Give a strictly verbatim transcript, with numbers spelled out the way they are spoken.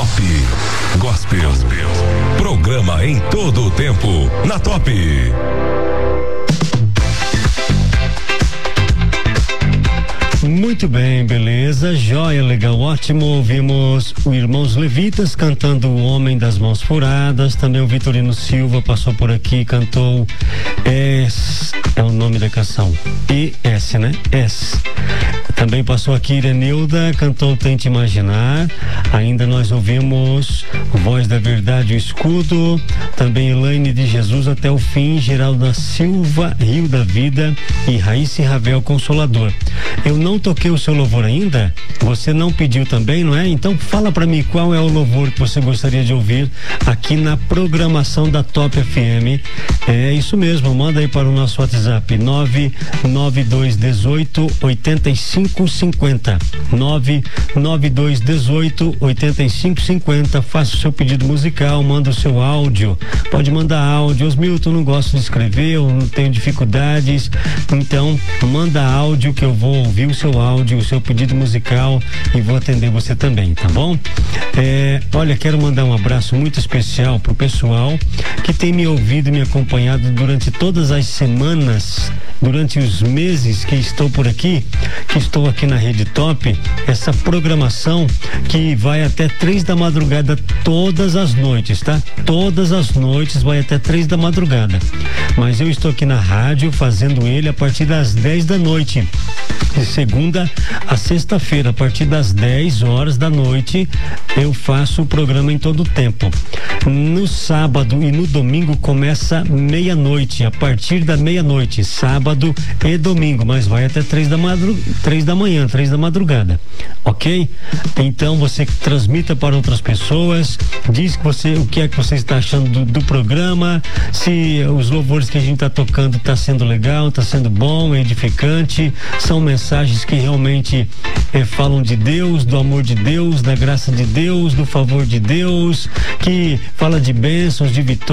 Top Gospel. Gospel. Programa em todo o tempo na Top. Muito bem, beleza, joia, legal, ótimo. Ouvimos o Irmãos Levitas cantando O Homem das Mãos Furadas. Também o Vitorino Silva passou por aqui e cantou S, é o nome da canção, E S, né? S. Também passou aqui Ireneuda, cantou Tente Imaginar. Ainda nós ouvimos Voz da Verdade, o Escudo. Também Elaine de Jesus Até o Fim, Geralda Silva, Rio da Vida e Raíssa e Ravel, Consolador. Eu não toquei o seu louvor ainda? Você não pediu também, não é? Então fala pra mim qual é o louvor que você gostaria de ouvir aqui na programação da Top F M. É isso mesmo, manda aí para o nosso WhatsApp nove nove dois um oito oito cinco cinco zero nove nove dois um oito oito cinco cinco zero. Faça o seu pedido musical, manda o seu áudio, pode mandar áudio. Osmilton, não gosto de escrever, eu não tenho dificuldades, então manda áudio que eu vou ouvir o seu áudio, o seu pedido musical e vou atender você também, tá bom? É, olha, quero mandar um abraço muito especial pro pessoal que tem me ouvido e me acompanhado durante todas as semanas, durante os meses que estou por aqui, que estou aqui na Rede Top, essa programação que vai até três da madrugada todas as noites, tá? Todas as noites vai até três da madrugada. Mas eu estou aqui na rádio fazendo ele a partir das dez da noite. De segunda a sexta-feira, a partir das dez horas da noite, eu faço o programa em todo o tempo. No sábado e no domingo começa meia-noite, a partir da meia-noite, sábado e domingo, mas vai até três da madru... três da manhã, três da madrugada, ok? Então você transmita para outras pessoas, diz que você, o que é que você está achando do, do programa, se os louvores que a gente está tocando está sendo legal, está sendo bom, edificante, são mensagens que realmente eh, falam de Deus, do amor de Deus, da graça de Deus, do favor de Deus, que fala de bênçãos, de vitória.